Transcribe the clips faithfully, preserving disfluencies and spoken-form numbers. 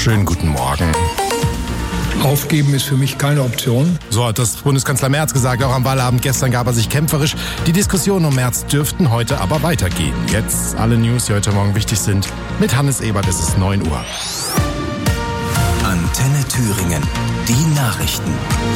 Schönen guten Morgen. Aufgeben ist für mich keine Option. So hat das Bundeskanzler Merz gesagt. Auch am Wahlabend gestern gab er sich kämpferisch. Die Diskussionen um Merz dürften heute aber weitergehen. Jetzt alle News, die heute Morgen wichtig sind. Mit Hannes Ebert ist es neun Uhr. Antenne Thüringen. Die Nachrichten.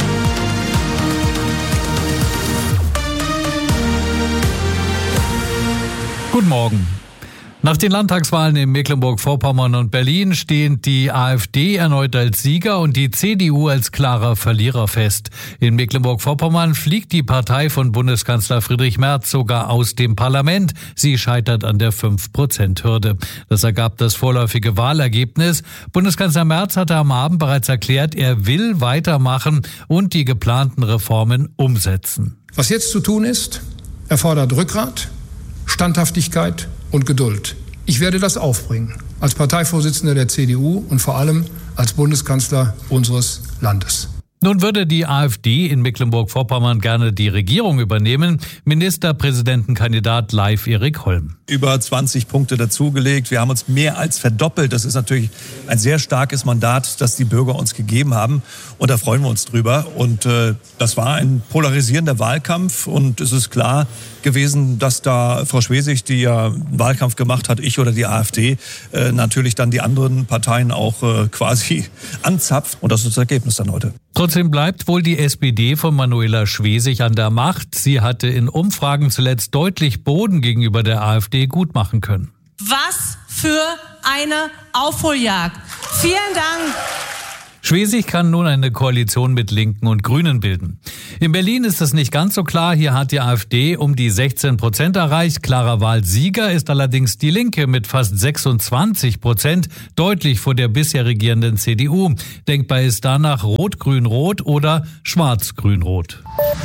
Guten Morgen. Nach den Landtagswahlen in Mecklenburg-Vorpommern und Berlin stehen die AfD erneut als Sieger und die C D U als klarer Verlierer fest. In Mecklenburg-Vorpommern fliegt die Partei von Bundeskanzler Friedrich Merz sogar aus dem Parlament. Sie scheitert an der fünf Prozent Hürde. Das ergab das vorläufige Wahlergebnis. Bundeskanzler Merz hatte am Abend bereits erklärt, er will weitermachen und die geplanten Reformen umsetzen. Was jetzt zu tun ist, erfordert Rückgrat, Standhaftigkeit und Geduld. Ich werde das aufbringen, als Parteivorsitzender der C D U und vor allem als Bundeskanzler unseres Landes. Nun würde die AfD in Mecklenburg-Vorpommern gerne die Regierung übernehmen. Ministerpräsidentenkandidat Leif Erik Holm. Über zwanzig Punkte dazugelegt. Wir haben uns mehr als verdoppelt. Das ist natürlich ein sehr starkes Mandat, das die Bürger uns gegeben haben. Und da freuen wir uns drüber. Und äh, das war ein polarisierender Wahlkampf. Und es ist klar gewesen, dass da Frau Schwesig, die ja einen Wahlkampf gemacht hat, ich oder die AfD, äh, natürlich dann die anderen Parteien auch äh, quasi anzapft. Und das ist das Ergebnis dann heute. Trotzdem bleibt wohl die S P D von Manuela Schwesig an der Macht. Sie hatte in Umfragen zuletzt deutlich Boden gegenüber der AfD gut machen können. Was für eine Aufholjagd. Vielen Dank. Schwesig kann nun eine Koalition mit Linken und Grünen bilden. In Berlin ist es nicht ganz so klar. Hier hat die AfD um die sechzehn Prozent erreicht. Klarer Wahlsieger ist allerdings die Linke mit fast sechsundzwanzig Prozent, deutlich vor der bisher regierenden C D U. Denkbar ist danach Rot-Grün-Rot oder Schwarz-Grün-Rot.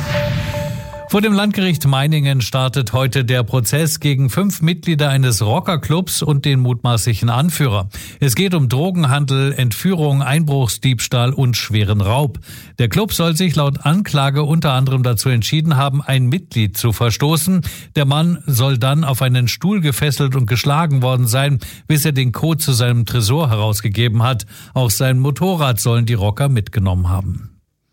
Vor dem Landgericht Meiningen startet heute der Prozess gegen fünf Mitglieder eines Rockerclubs und den mutmaßlichen Anführer. Es geht um Drogenhandel, Entführung, Einbruchsdiebstahl und schweren Raub. Der Club soll sich laut Anklage unter anderem dazu entschieden haben, ein Mitglied zu verstoßen. Der Mann soll dann auf einen Stuhl gefesselt und geschlagen worden sein, bis er den Code zu seinem Tresor herausgegeben hat. Auch sein Motorrad sollen die Rocker mitgenommen haben.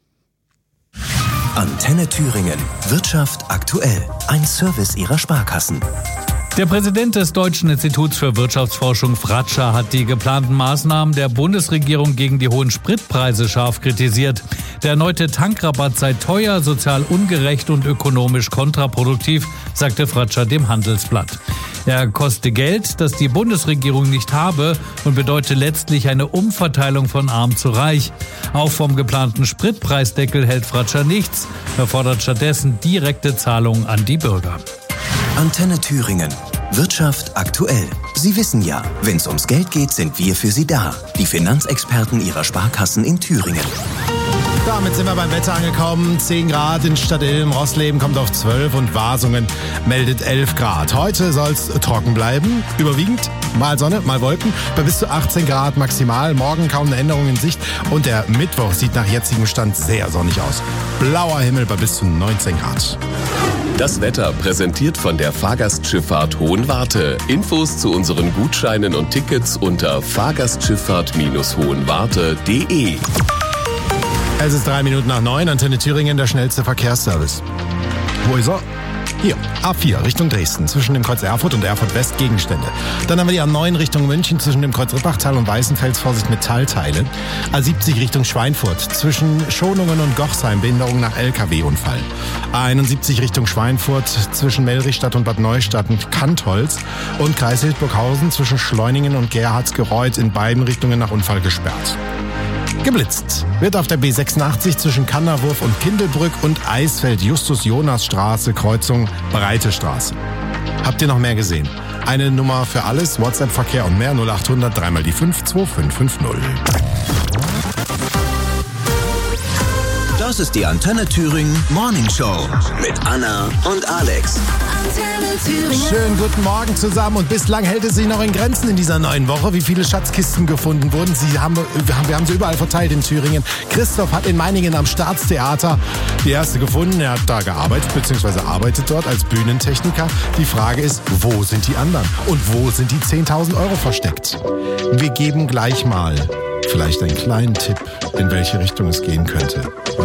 Antenne Thüringen. Wirtschaft aktuell. Ein Service Ihrer Sparkassen. Der Präsident des Deutschen Instituts für Wirtschaftsforschung Fratscher hat die geplanten Maßnahmen der Bundesregierung gegen die hohen Spritpreise scharf kritisiert. Der erneute Tankrabatt sei teuer, sozial ungerecht und ökonomisch kontraproduktiv, sagte Fratscher dem Handelsblatt. Er koste Geld, das die Bundesregierung nicht habe und bedeute letztlich eine Umverteilung von arm zu reich. Auch vom geplanten Spritpreisdeckel hält Fratscher nichts. Er fordert stattdessen direkte Zahlungen an die Bürger. Antenne Thüringen. Wirtschaft aktuell. Sie wissen ja, wenn es ums Geld geht, sind wir für Sie da. Die Finanzexperten Ihrer Sparkassen in Thüringen. Damit sind wir beim Wetter angekommen. zehn Grad in Stadtilm, Rossleben kommt auf zwölf und Wasungen meldet elf Grad. Heute soll es trocken bleiben, überwiegend mal Sonne, mal Wolken, bei bis zu achtzehn Grad maximal. Morgen kaum eine Änderung in Sicht und der Mittwoch sieht nach jetzigem Stand sehr sonnig aus. Blauer Himmel bei bis zu neunzehn Grad. Das Wetter präsentiert von der Fahrgastschifffahrt Hohenwarte. Infos zu unseren Gutscheinen und Tickets unter fahrgastschifffahrt hohenwarte punkt de. Es ist drei Minuten nach neun, Antenne Thüringen, der schnellste Verkehrsservice. Wo ist er? Hier, A vier Richtung Dresden, zwischen dem Kreuz Erfurt und Erfurt West Gegenstände. Dann haben wir die A neun Richtung München, zwischen dem Kreuz Rippachtal und Weißenfels, Vorsicht Metallteile. A siebzig Richtung Schweinfurt, zwischen Schonungen und Gochsheim, Behinderung nach L K W-Unfall. A einundsiebzig Richtung Schweinfurt, zwischen Melrichstadt und Bad Neustadt und Kantholz. Und Kreis Hildburghausen, zwischen Schleunigen und Gerhardsgereuth, in beiden Richtungen nach Unfall gesperrt. Geblitzt wird auf der B sechsundachtzig zwischen Kanderwurf und Kindelbrück und Eisfeld-Justus-Jonas-Straße, Kreuzung Breite Straße. Habt ihr noch mehr gesehen? Eine Nummer für alles, WhatsApp-Verkehr und mehr, null achthundert drei mal die fünf zwei fünf fünf null. Das ist die Antenne Thüringen Morning Show mit Anna und Alex. Antenne Thüringen. Schönen guten Morgen zusammen und bislang hält es sich noch in Grenzen in dieser neuen Woche, wie viele Schatzkisten gefunden wurden. Sie haben, wir, haben, wir haben sie überall verteilt in Thüringen. Christoph hat in Meiningen am Staatstheater die erste gefunden. Er hat da gearbeitet, beziehungsweise arbeitet dort als Bühnentechniker. Die Frage ist, wo sind die anderen? Und wo sind die zehntausend Euro versteckt? Wir geben gleich mal vielleicht einen kleinen Tipp, in welche Richtung es gehen könnte.